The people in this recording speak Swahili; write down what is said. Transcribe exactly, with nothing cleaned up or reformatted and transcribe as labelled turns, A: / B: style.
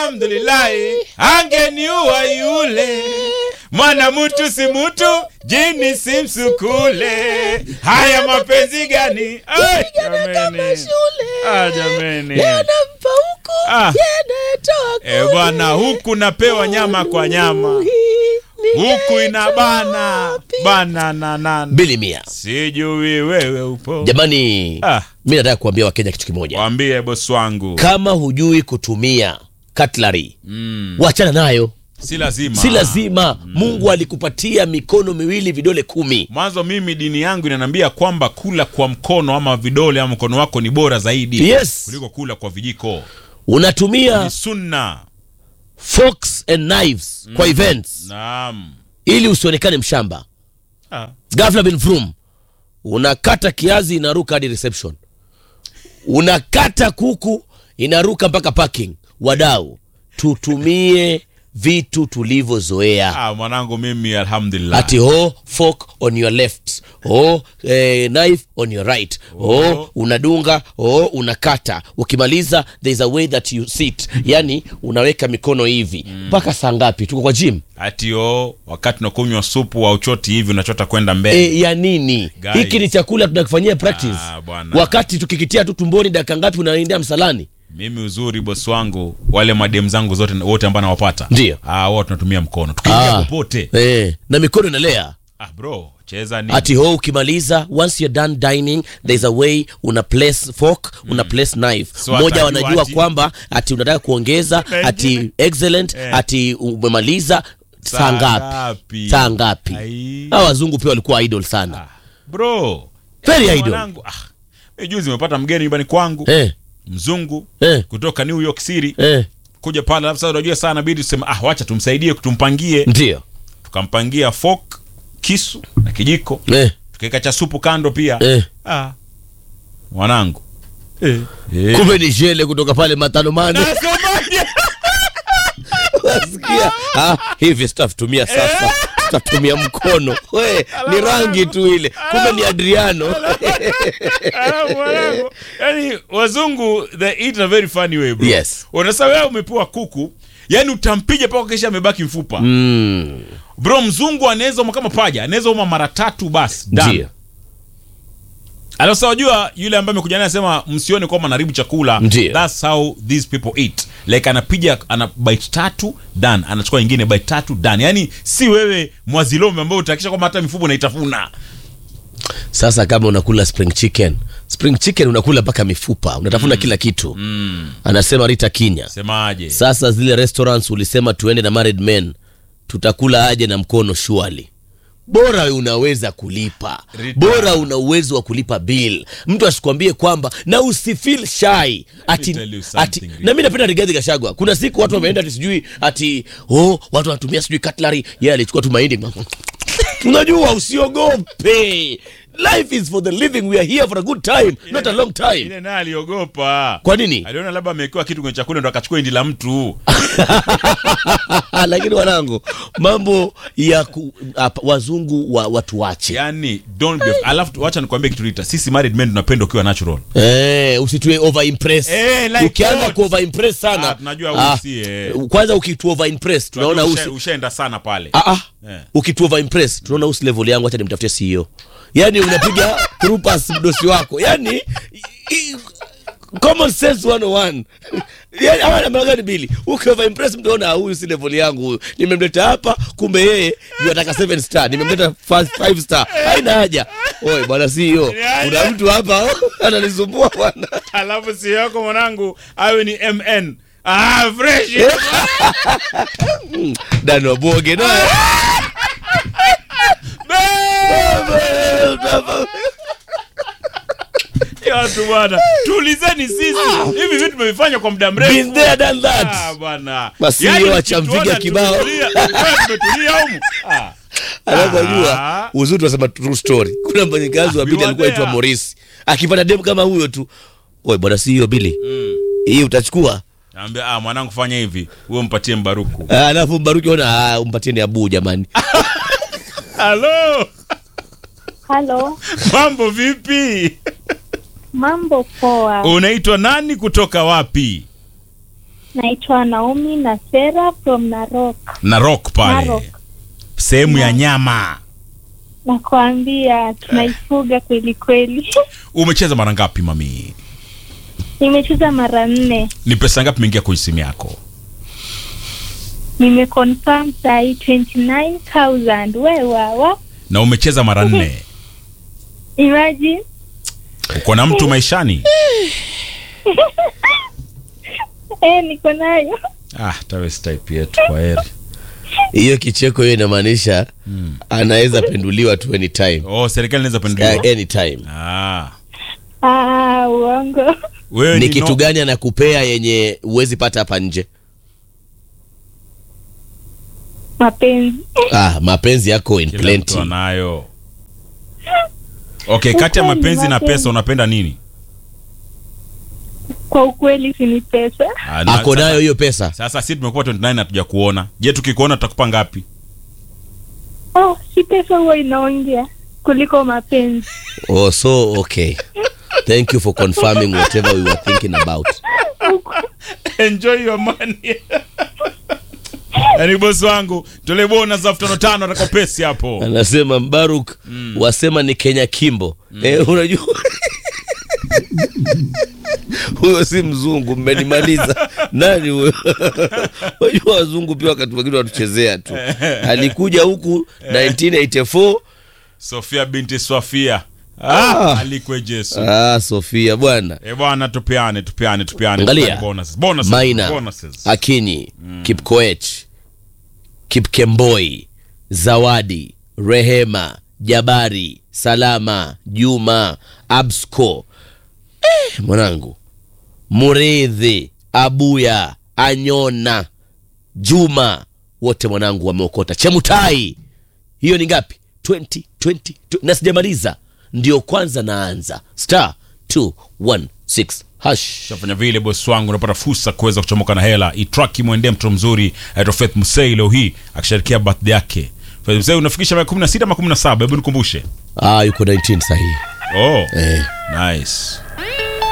A: alhamdulillah, angeniua yule. Mwana mtu si mtu, jini si msukule. Haya mapenzi gani? Ay, jameni. Ah, jameni.
B: Leo nampa huku,
A: Ah.
B: jene toa
A: Eh, bwana, huku napewa nyama kwa nyama. Huku inabana. Bana na nana.
B: Bili mia.
A: Sijui wewe upo.
B: Jamani,
A: Ah.
B: mimi nataka kuambia Wakenya kitu kimoja.
A: Waambie boss wangu.
B: Kama hujui kutumia cutlery,
A: Mm.
B: wachana nayo.
A: Si lazima.
B: Si lazima. Mm. Mungu alikupatia mikono miwili, vidole kumi.
A: Mwanzo mimi dini yangu inaniambia kwamba kula kwa mkono ama vidole ama mkono wako ni bora zaidi.
B: Yes.
A: Kuliko kula kwa vijiko.
B: Unatumia
A: Ni sunna.
B: forks and knives mm. kwa events.
A: Naam.
B: Ili usionekane mshamba.
A: Ah.
B: Ghafla bin vroom. Unakata kiazi inaruka hadi reception. Unakata kuku inaruka mpaka parking. Wadau, tutumie vitu tulivyozoea.
A: Ah, mwanangu mimi alhamdulillah.
B: Ati ho fork on your left, ho eh, knife on your right, ho
A: Oh.
B: unadunga, ho unakata. Ukimaliza there's a way that you sit. Yani unaweka mikono hivi. Mpaka saa ngapi? Tuko kwa gym.
A: Ati o wakati unakunywa supu au choti hivi unachota kwenda mbele.
B: E, ya nini?
A: Guys.
B: Hiki ni chakula tunakifanyia practice.
A: Ah, bwana.
B: Wakati tukikitia tu tumboni dakika ngapi unaendea msalani?
A: Mimi uzuri boss wangu, wale madem zangu zote wote ambao nawapata.
B: Ndio.
A: Ah, wao tunatumia mkono. Tukiingia
B: Ah.
A: popote.
B: Eh, na mikono inalea.
A: Ah bro, cheza nini?
B: Ati ho ukimaliza, once you're done dining, there's a way una place fork, una place knife.
A: So
B: Moja
A: atajua
B: wanajua
A: ati-
B: kwamba ati unataka kuongeza, ati excellent,
A: Eh.
B: ati umemaliza saa
A: Saa
B: ngapi?
A: ngapi?
B: Saa ngapi?
A: Ai.
B: Hawa wazungu pia walikuwa idol sana.
A: Ah, bro.
B: Very
A: Eh,
B: idol.
A: mwanangu, ah. Mimi juzi nimepata mgeni nyumbani kwangu.
B: Eh,
A: Mzungu
B: eh,
A: kutoka New York City.
B: eh.
A: Kuja pale alafu sasa unajua sana bidi tuseme ah wacha tumsaidie kutumpangie.
B: Ndio.
A: Tukampangia fork, kisu na kijiko.
B: Eh,
A: Tukaweka cha supu kando pia.
B: eh.
A: Ah. Mwanangu. Eh. eh.
B: Kumbe ni jele kutoka pale matano mane.
A: Nasemaje?
B: Wasikia? Ah, hivi stuff tumia sasa. Tutatumia mkono. We, ni rangi tu ile. Kumbe ni Adriano.
A: Ah, mwanangu. Yaani wazungu they eat in a very funny way bro.
B: Yes.
A: Unasema wewe umepewa kuku, yani utampija paka kisha amebaki mfupa.
B: Mm.
A: Bro, mzungu anaweza uma kama paja, anaweza uma mara tatu basi.
B: Ndio.
A: Alasa wajua yule ambaye amekuja naye anasema msione kwamba anaribu chakula.
B: Ndio.
A: That's how these people eat. Like anapiga ana bite tatu done, anachukua nyingine bite tatu done. Yaani si wewe mwazilome ambao utahakisha kwamba hata mifupa unaitafuna.
B: Sasa kama unakula spring chicken, spring chicken unakula mpaka mifupa, unatafuna mm. kila kitu.
A: Mm.
B: Anasema Rita Kinya.
A: Semaje?
B: Sasa zile restaurants ulisema tuende na married men, tutakula aje na mkono surely. Bora unaweza kulipa.
A: Rita.
B: Bora una uwezo wa kulipa bill. Mtu asikwambie kwamba na usifeel shy. Ati,
A: tell you something,
B: ati
A: Rita.
B: na mimi napenda Rigathi Gachagua. Kuna siku watu wameenda ati sijui ati oh watu wanatumia sijui cutlery. Yeye alichukua tu mahindi. Unajua usiogope. Life is for the living. We are here for a good time, not a long time.
A: Ile naye aliogopa.
B: Kwa nini?
A: Aliona labda amewekewa kitu kwenye chakula ndo akachukua indi la mtu.
B: Lakini wanangu, mambo ya ku, apa, wazungu wa, watu wache.
A: Yaani don't be alafu wacha nikwambie kitu Rita. Sisi married men tunapenda ukiwa natural.
B: Eh, usitue over impress.
A: Eh, like
B: ukianza
A: what?
B: ku over impress sana.
A: Ah, tunajua usi, eh.
B: Kwanza ukitu over impress tunaona
A: Usha-
B: usi.
A: ushaenda sana pale.
B: Ah ah.
A: Eh.
B: Ukitu over impress tunaona usi level yangu, acha nimtafutie C E O. Yaani unapiga through pass mdosi wako. Yaani i- common sense one oh one. Yaani hawa na magani bili. Ukiova impress mtu ona huyu si level yangu huyu. Nimemleta hapa kumbe yeye yataka seven star. Nimemleta five star. Haina haja. Oi bwana C E O. Kuna mtu hapa ananisumbua bwana.
A: Alafu si yako mwanangu awe ni M N. Ah, fresh.
B: Dano boge no.
A: Watu bwana, tuulizeni sisi. Hivi vitu tumevifanya kwa muda mrefu.
B: Been there done that.
A: Ah bwana.
B: Basi hiyo achampiga kibao.
A: Tumetulia humu. Ah.
B: Anajua uzuri tunasema true story. Kuna mfanyikazi wa Bili alikuwa aitwa Morris. Akipata demu kama huyo tu. Oi bwana C E O Bili. Mm. Hii utachukua?
A: Naambia ah mwanangu fanya hivi. Wewe mpatie Mbaruku.
B: Ah alafu Mbaruku ona ah umpatie ni Abu jamani.
A: Hello.
C: Hello.
A: Mambo vipi?
C: Mambo poa.
A: Unaitwa nani kutoka wapi?
C: Naitwa Naomi na Sarah from Narok.
A: Narok pale.
C: Narok.
A: Sehemu ya nyama.
C: Nakwambia tunaifuga kweli kweli.
A: Umecheza mara ngapi mami?
C: Nimecheza mara nne.
A: Ni pesa ngapi imeingia kwenye simu yako?
C: Nimeconfirm sai twenty-nine thousand. Wewe wawa.
A: Na umecheza mara nne.
C: Imagine.
A: Uko na mtu maishani?
C: Eh, niko nayo.
A: Ah, tawe type yetu kwa heri.
B: Hiyo kicheko hiyo inamaanisha hmm. anaweza penduliwa tu anytime.
A: Oh, serikali inaweza penduliwa
B: uh, anytime.
A: Ah.
C: Ah, uongo.
A: Wewe
B: ni,
A: ni
B: kitu
A: no...
B: gani anakupea yenye uwezi pata hapa nje?
C: Mapenzi.
B: Ah, mapenzi yako in
A: Kila
B: plenty.
A: mtu anayo. Okay, kati ya mapenzi na pesa unapenda nini?
C: Kwa ukweli si ni pesa.
A: Ah, na,
B: ako nayo hiyo pesa.
A: Sasa sisi tumekuwa twenty nine hatuja kuona. Je, tukikuona tutakupa ngapi?
C: Oh, si pesa huwa inaongea kuliko mapenzi.
B: Oh, so okay. Thank you for confirming whatever we were thinking about.
A: Enjoy your money. Yaani boss wangu, tole bonus za tano tano atakopesi hapo.
B: Anasema Mbaruk mm. wasema ni Kenya Kimbo. Mm. Eh, unajua huyo si mzungu, mmenimaliza. Nani huyo? Wajua wazungu pia wakati mwingine watuchezea tu. Alikuja huku nineteen eighty-four,
A: Sofia binti Sofia. Ah,
B: ah.
A: alikwe Yesu.
B: Ah, Sofia bwana.
A: Eh bwana, tupiane, tupiane, tupiane.
B: Angalia.
A: Bonuses. Bonuses.
B: Maina,
A: Bonuses.
B: Akinyi, mm. Kipkoech, Kipkemboi, Zawadi, Rehema, Jabari, Salama, Juma, Absco. Eh, mwanangu. Muredhi, Abuya, Anyona, Juma, wote mwanangu wameokota. Chemutai. Hiyo ni ngapi? twenty twenty. Na sijamaliza. Ndio kwanza naanza. Star two one six hash.
A: Shafanya vile boss wangu, unapata fursa kuweza kuchomoka na hela. I-track muendee mtu mzuri aitwa Faith Musei leo hii akishirikia birthday yake. Faith Musei unafikisha miaka kumi na sita ama kumi na saba? Hebu nikumbushe.
B: Ah, yuko nineteen sahihi.
A: Oh.
B: Eh.
A: Nice.